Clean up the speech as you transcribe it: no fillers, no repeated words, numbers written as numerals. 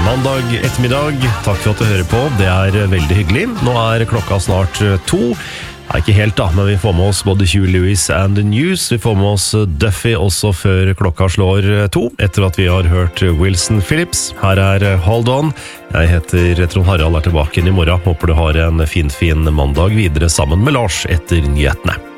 mandag ettermiddag. Takk for at du hører på, det veldig hyggelig. Nå klokka snart 2. Ikke helt da, men vi får med oss både Huey Lewis and the News. Vi får med oss Duffy også før klokka slår 2, etter at vi har hørt Wilson Phillips. Her Hold On. Jeg heter Trond Harald, tilbake inn i morgen. Håper du har en fin mandag videre sammen med Lars etter nyhetene.